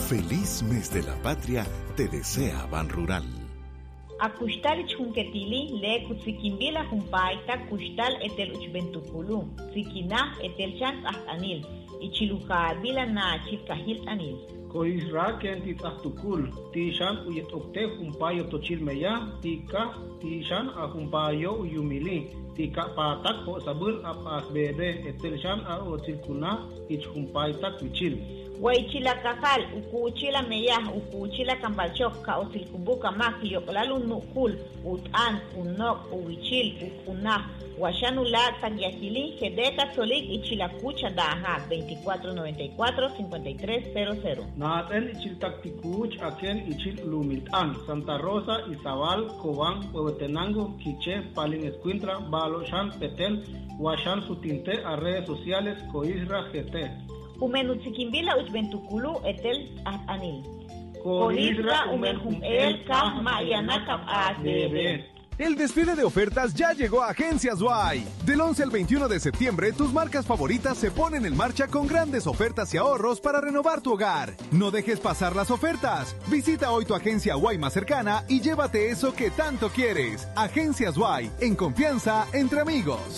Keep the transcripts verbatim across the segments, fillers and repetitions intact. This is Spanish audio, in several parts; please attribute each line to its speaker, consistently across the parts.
Speaker 1: Feliz mes de la patria te desea Ban Rural.
Speaker 2: Akustal chunketili le kutsikimbila humpaita kustal etel uchbentukulu sikina etel chan anil ichiluka bila na chikahil anil
Speaker 3: Koisra ken titahtukul tishan uyet okte humpayo tochilmeya tika tishan a humpayo uyumili tika patak po sabur apas bebe etel chan a otilkuna ich humpaita kuchil
Speaker 2: Waichila kakal, ukuchila meyah, ukuchila kambalchok, ka osilkumbuka maki, yoklalun nukul, utan, unok, uwichil, ukunah, washanula, tagyakili, kedeka solik, ichila kucha daha, veinticuatro noventa y cuatro, cincuenta y tres cero cero.
Speaker 3: Naten ichil taktikuch, aken ichil lumiltan, Santa Rosa, Izabal, Cobán, Huehuetenango, Quiché, Palin Escuintra, Balo, Shan, Petel, Washan, Sutinte, a redes sociales, Coisra, G T.
Speaker 2: Umenutzikimbila uchbentukulu etel anil.
Speaker 3: Coisra umenhum el kah mayanakap
Speaker 2: bebe.
Speaker 4: El desfile de ofertas ya llegó a Agencias Guay. Del once al veintiuno de septiembre, tus marcas favoritas se ponen en marcha con grandes ofertas y ahorros para renovar tu hogar. No dejes pasar las ofertas. Visita hoy tu agencia Guay más cercana y llévate eso que tanto quieres. Agencias Guay, en confianza entre amigos.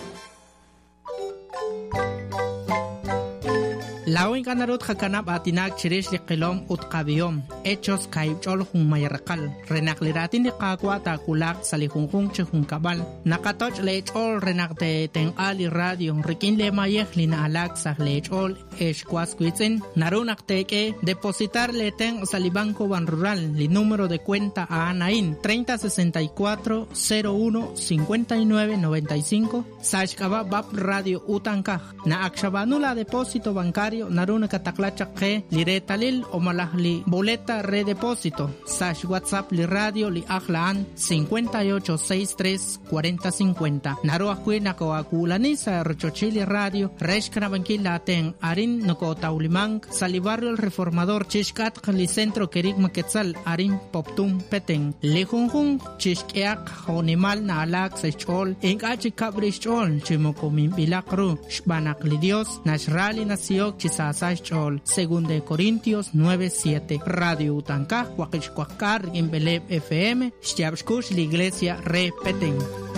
Speaker 5: Lawin kanarut hakanap atinak chirish liqilom utqabiyom hechos kaychol hun mayarqal renakliratin liqaqwa takulak salihunjun chehun kabal nakatoch lechol renakte tenqali radio rikin le mayeh lina alak sah lechol eshkwasquitzen narunakteke depositar leten salibanco ban rural li número de cuenta a Anain treinta sesenta y cuatro cero uno cincuenta y nueve noventa y cinco sashkaba bab radio utankaj na akshabanula depósito bancario naruna kataklachak ke liretalil o malahli boleta redepósito sash WhatsApp li radio li aklaan cincuenta y ocho sesenta y tres cuarenta cincuenta naru akwina ko akulani sa rochochili radio reshkana bankila ten arin noko taulimang salibarrio el reformador chishkat li centro kerik maketzal arin poptum peteng lejunjun chishkeak honimal na alak sechol enkachi kabrishol chimokomin bilakru shbanak li dios nashrali nasiok chisasach chol según de Corintios nueve siete radio Utankaj Huaquichcuacar en Beleb F M Shtiabshkush la iglesia repeten.